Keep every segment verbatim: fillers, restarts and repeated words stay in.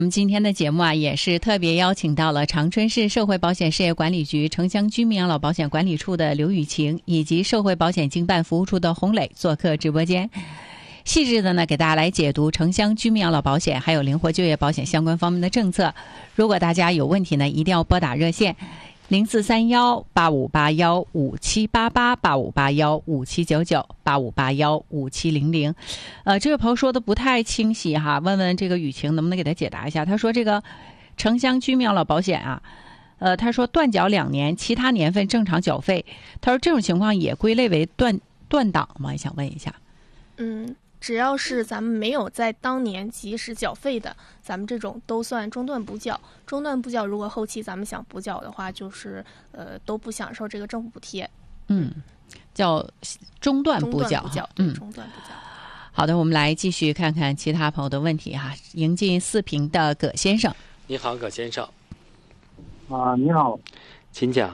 我们今天的节目啊，也是特别邀请到了长春市社会保险事业管理局城乡居民养老保险管理处的刘雨晴，以及社会保险经办服务处的洪磊做客直播间，细致的呢给大家来解读城乡居民养老保险还有灵活就业保险相关方面的政策。如果大家有问题呢，一定要拨打热线零四三幺八五八幺五七八八八五八幺五七九九八五八幺五七零零。呃，这位朋友说的不太清晰哈，问问这个雨晴能不能给他解答一下？他说这个城乡居民养老保险啊，呃，他说断缴两年，其他年份正常缴费。他说这种情况也归类为断断档吗？想问一下。 嗯。只要是咱们没有在当年及时缴费的，咱们这种都算中断补缴。中断补缴，如果后期咱们想补缴的话，就是呃都不享受这个政府补贴。 嗯，叫中断补缴。 嗯，中断补缴。 好的，我们来继续看看其他朋友的问题哈。迎进四平的葛先生， 你好，葛先生。 啊，你好， 请讲。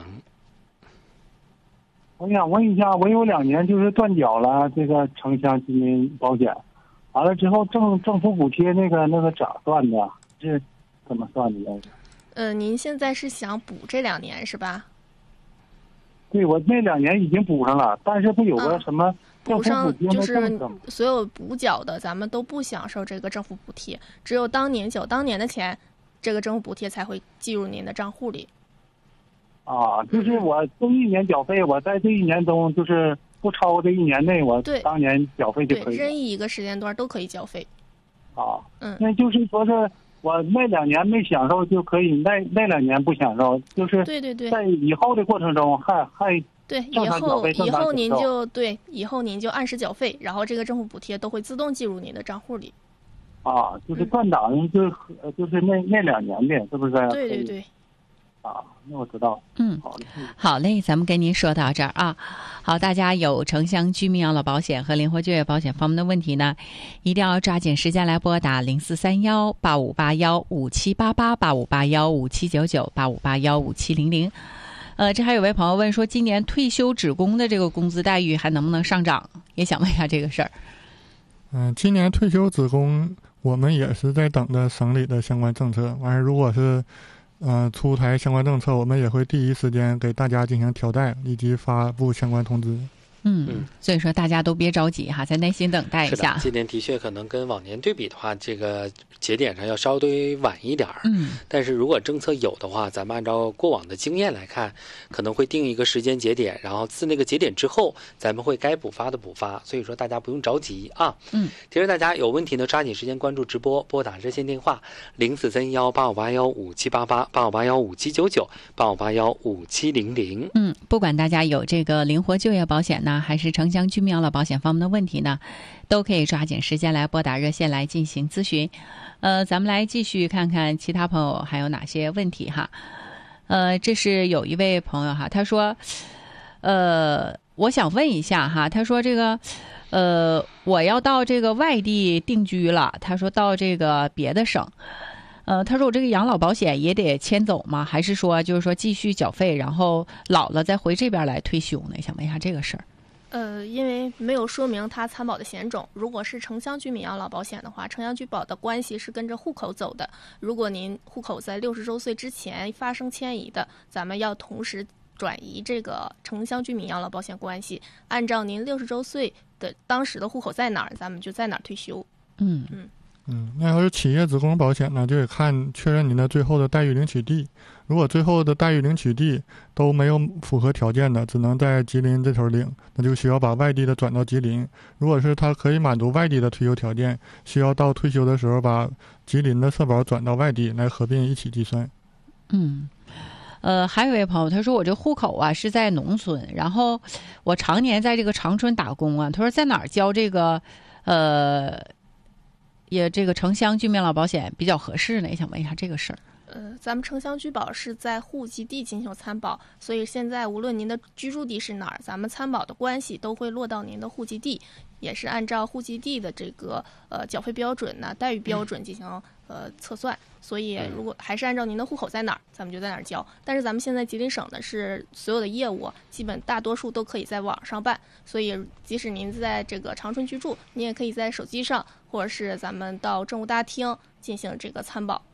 我想问一下，我有两年就是断缴了这个城乡居民保险，完了之后政政府补贴那个那个咋算的？是怎么算的？ 呃，您现在是想补这两年是吧？ 对，我那两年已经补上了，但是不有个什么政府补贴的政策？补上就是所有补缴的，咱们都不享受这个政府补贴，只有当年缴当年的钱，这个政府补贴才会计入您的账户里。 啊，就是我这一年缴费，我在这一年中就是不超过这一年内，我当年缴费就可以。 对，任意一个时间段都可以缴费。 啊， 嗯， 那就是说是我那两年没享受就可以，那那两年不享受，就是对对对， 在以后的过程中还还对以后以后您就对以后您就按时缴费，然后这个政府补贴都会自动计入您的账户里。 啊，就是断档，就是就是那那两年的，是不是？ 对对对。 啊，那我知道。 嗯， 好嘞， 好嘞，咱们跟您说到这儿啊。好，大家有城乡居民养老保险和灵活就业保险方面的问题呢，一定要抓紧时间来拨打零四三幺八五八幺五七八八八五八幺五七九九八五八幺五七零零。呃，这还有位朋友问说，今年退休职工的这个工资待遇还能不能上涨？也想问一下这个事儿。 嗯、呃，今年退休职工我们也是在等着省里的相关政策，完事如果是。呃，出台相关政策，我们也会第一时间给大家进行调带，以及发布相关通知。 嗯，所以说大家都别着急哈，再耐心等待一下。 是的，今年的确可能跟往年对比的话，这个节点上要稍微晚一点儿。 嗯， 但是如果政策有的话，咱们按照过往的经验来看，可能会定一个时间节点，然后自那个节点之后，咱们会该补发的补发。所以说大家不用着急啊。 嗯， 提示大家有问题呢，抓紧时间关注直播，拨打热线电话零四三幺八五八幺五七八八八五八幺五七九九八五八幺五七零零。 嗯，不管大家有这个灵活就业保险呢，还是城乡居民养老保险方面的问题呢，都可以抓紧时间来拨打热线来进行咨询。呃，咱们来继续看看其他朋友还有哪些问题哈。呃，这是有一位朋友哈，他说，呃，我想问一下哈，他说这个，呃，我要到这个外地定居了，他说到这个别的省。呃，他说我这个养老保险也得迁走吗？还是说就是说继续缴费，然后老了再回这边来退休呢？想问一下这个事儿。 呃，因为没有说明他参保的险种。如果是城乡居民养老保险的话，城乡居保的关系是跟着户口走的。如果您户口在六十周岁之前发生迁移的，咱们要同时转移这个城乡居民养老保险关系，按照您六十周岁的当时的户口在哪儿，咱们就在哪儿退休。 嗯嗯。 嗯，那要是企业职工保险呢，就得看确认您的最后的待遇领取地。如果最后的待遇领取地都没有符合条件的，只能在吉林这头领，那就需要把外地的转到吉林。如果是他可以满足外地的退休条件，需要到退休的时候把吉林的社保转到外地来合并一起计算。 嗯。呃，还有一位朋友，他说我这户口啊是在农村，然后我常年在这个长春打工啊，他说在哪儿交这个呃也这个城乡居民养老保险比较合适呢？也想问一下这个事儿。 呃，咱们城乡居保是在户籍地进行参保，所以现在无论您的居住地是哪儿，咱们参保的关系都会落到您的户籍地，也是按照户籍地的这个呃缴费标准呢、待遇标准进行呃测算。所以如果还是按照您的户口在哪儿，咱们就在哪儿交。但是咱们现在吉林省呢是所有的业务基本大多数都可以在网上办，所以即使您在这个长春居住，您也可以在手机上或者是咱们到政务大厅进行这个参保。